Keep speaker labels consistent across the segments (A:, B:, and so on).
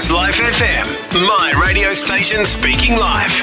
A: Loggers Life FM, my radio station speaking live.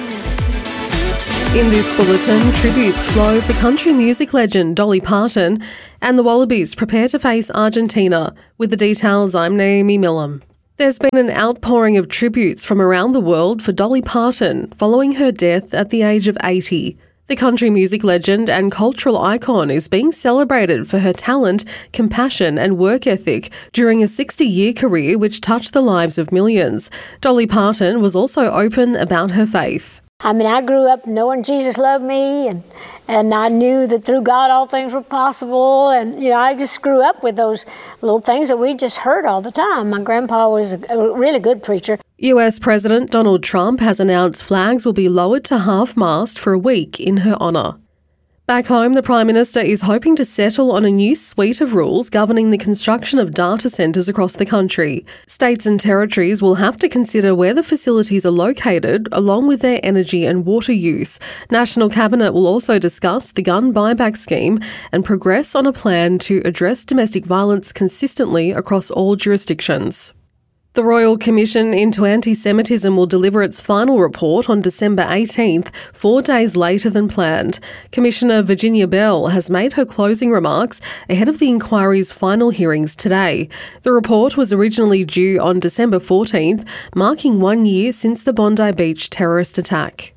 B: In this bulletin, tributes flow for country music legend Dolly Parton, and the Wallabies prepare to face Argentina. With the details, I'm Naomi Millam. There's been an outpouring of tributes from around the world for Dolly Parton following her death at the age of 80. The country music legend and cultural icon is being celebrated for her talent, compassion and work ethic during a 60-year career which touched the lives of millions. Dolly Parton was also open about her faith.
C: I grew up knowing Jesus loved me, and I knew that through God all things were possible, and I just grew up with those little things that we just heard all the time. My grandpa was a really good preacher.
B: US President Donald Trump has announced flags will be lowered to half-mast for a week in her honour. Back home, the Prime Minister is hoping to settle on a new suite of rules governing the construction of data centres across the country. States and territories will have to consider where the facilities are located, along with their energy and water use. National Cabinet will also discuss the gun buyback scheme and progress on a plan to address domestic violence consistently across all jurisdictions. The Royal Commission into Anti-Semitism will deliver its final report on December 18th, 4 days later than planned. Commissioner Virginia Bell has made her closing remarks ahead of the inquiry's final hearings today. The report was originally due on December 14th, marking 1 year since the Bondi Beach terrorist attack.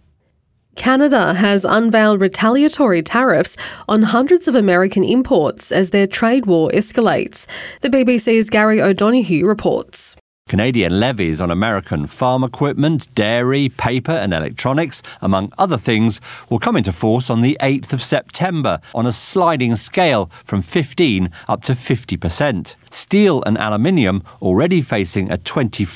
B: Canada has unveiled retaliatory tariffs on hundreds of American imports as their trade war escalates. The BBC's Gary O'Donoghue reports.
D: Canadian levies on American farm equipment, dairy, paper and electronics, among other things, will come into force on the 8th of September on a sliding scale from 15 up to 50%. Steel and aluminium, already facing a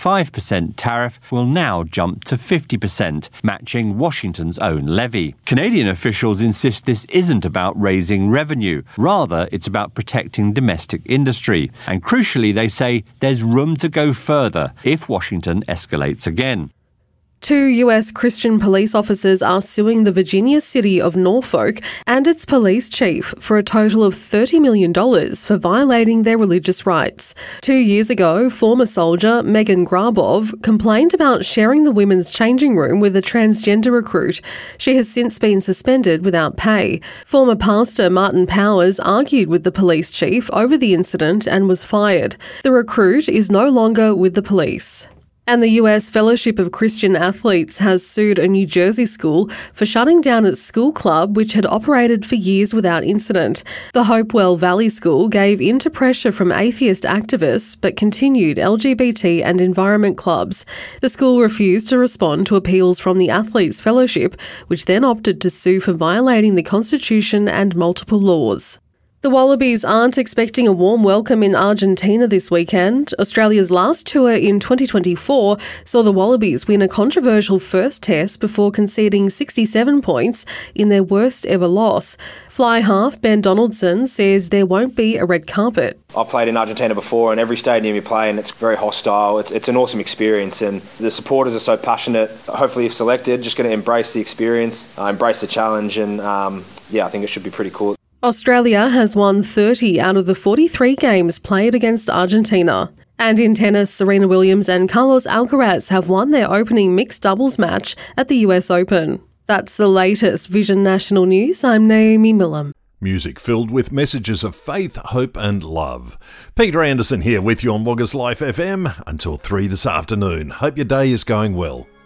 D: 25% tariff, will now jump to 50%, matching Washington's own levy. Canadian officials insist this isn't about raising revenue. Rather, it's about protecting domestic industry. And crucially, they say there's room to go further if Washington escalates again.
B: 2 US Christian police officers are suing the Virginia city of Norfolk and its police chief for a total of $30 million for violating their religious rights. 2 years ago, former soldier Megan Grabov complained about sharing the women's changing room with a transgender recruit. She has since been suspended without pay. Former pastor Martin Powers argued with the police chief over the incident and was fired. The recruit is no longer with the police. And the US Fellowship of Christian Athletes has sued a New Jersey school for shutting down its school club, which had operated for years without incident. The Hopewell Valley School gave in to pressure from atheist activists but continued LGBT and environment clubs. The school refused to respond to appeals from the Athletes Fellowship, which then opted to sue for violating the Constitution and multiple laws. The Wallabies aren't expecting a warm welcome in Argentina this weekend. Australia's last tour in 2024 saw the Wallabies win a controversial first test before conceding 67 points in their worst ever loss. Fly half Ben Donaldson says there won't be a red carpet.
E: I've played in Argentina before, and every stadium you play in, it's very hostile. It's an awesome experience, and the supporters are so passionate. Hopefully, if selected, just going to embrace the experience, embrace the challenge, and I think it should be pretty cool.
B: Australia has won 30 out of the 43 games played against Argentina. And in tennis, Serena Williams and Carlos Alcaraz have won their opening mixed doubles match at the US Open. That's the latest Vision National News. I'm Naomi Millam.
F: Music filled with messages of faith, hope and love. Peter Anderson here with you on Loggers Life FM until 3 this afternoon. Hope your day is going well.